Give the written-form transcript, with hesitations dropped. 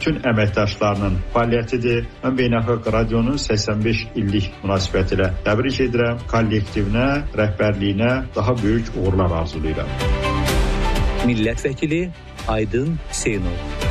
bütün əməkdaşlarının fəaliyyətidir. Mən Beynəlxalq Radionun 85 illik münasibətilə təbrik edirəm. Kollektivinə, rəhbərliyinə daha böyük uğurlar arzulayıram. Millət vəkili Aydın Hüseynov.